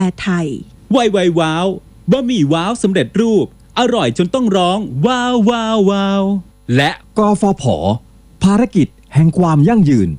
ไทยไวว้าวบะหมี่ว้าวสำเร็จรูปอร่อยจนต้องร้องว้าวว้าวว้าวและกฟผ.ภารกิจแห่งความยั่งยืน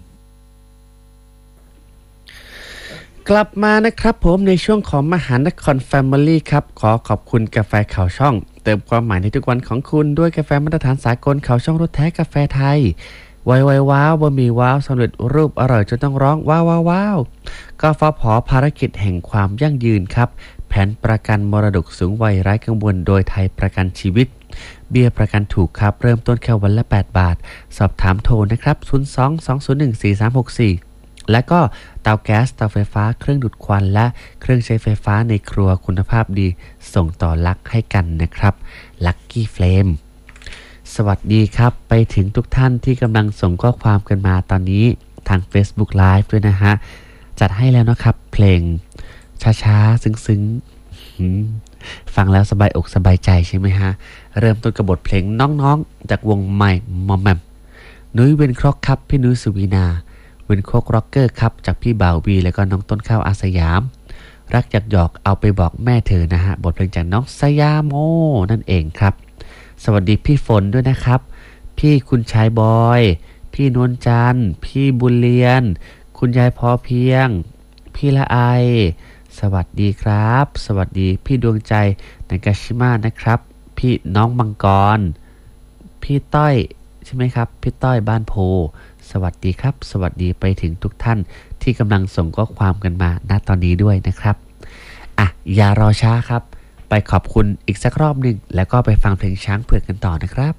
กลับมานะครับผมในช่วงของมหานคร Family ครับขอขอบคุณกาแฟข่าวช่องเติมความหมายในทุกวันของคุณด้วยกาแฟมาตรฐานสากลข่าวช่องรสแท้กาแฟไทยไวว้าวบะหมี่ว้าวสำเร็จรูปอร่อยจนต้องร้องว้าวว้าวว้าวกฟผ.ภารกิจแห่งความยั่งยืนครับแผนประกันมรดกสูงวัยไร้กังวลโดยไทยประกันชีวิตเบี้ยประกันถูกครับเริ่มต้นแค่วันละ8 บาทสอบถามโทรนะครับ02-201-4364และก็เตาแก๊สเตาไฟฟ้าเครื่องดูดควันและเครื่องใช้ไฟฟ้าในครัวคุณภาพดีส่งต่อรักให้กันนะครับลัคกี้เฟลมสวัสดีครับไปถึงทุกท่านที่กำลังส่งข้อความกันมาตอนนี้ทาง Facebook Live ด้วยนะฮะจัดให้แล้วนะครับเพลงช้าๆซึ้งๆฟังแล้วสบายอกสบายใจใช่ไหมฮะเริ่มต้นกับบทเพลงน้องๆจากวงใหม่มอมแมมนุ้ยเวนครอกครับพี่นุ้ยสุวีนาเวนโคกร็อกเกอร์ครับจากพี่บ่าววีแล้วก็น้องต้นข้าวอาสยามรักหยอกเอาไปบอกแม่เธอนะฮะบทเพลงจากน้องสยามโมนั่นเองครับสวัสดีพี่ฝนด้วยนะครับพี่คุณชายบอยพี่นวลจันทร์พี่บุญเลียนคุณยายพอเพียงพี่ละไอสวัสดีครับสวัสดีพี่ดวงใจนากาชิมะนะครับพี่น้องมังกรพี่ต้อยใช่ไหมครับพี่ต้อยบ้านโพสวัสดีครับสวัสดีไปถึงทุกท่านที่กำลังส่งข้อความกันมาณตอนนี้ด้วยนะครับอ่ะอย่ารอช้าครับไปขอบคุณอีกสักรอบหนึ่งแล้วก็ไปฟังเพลงช้างเผือกกันต่อนะครับ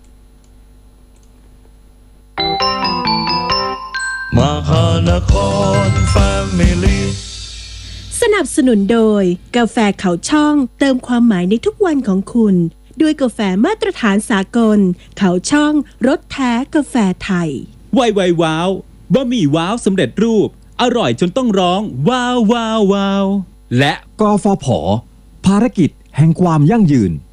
มหานคร Family สนับสนุนโดยกาแฟเขาช่องเติมความหมายในทุกวันของคุณด้วยกาแฟมาตรฐานสากลเขาช่องรสแท้กาแฟไทยไวว้าวบะหมี่ว้าวสำเร็จรูปอร่อยจนต้องร้องว้าวว้าวว้าวและกฟผ.ภารกิจแห่งความยั่งยืน